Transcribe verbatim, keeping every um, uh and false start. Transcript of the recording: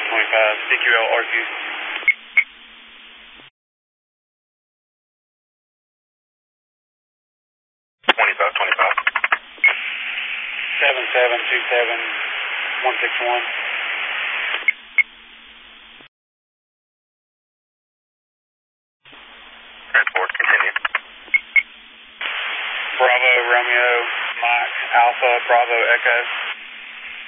twenty-five, C Q L R Q. twenty-five, twenty-five. seven seven two seven one six one. Transport, continue. Bravo, Romeo, Mike, Alpha, Bravo, Echo.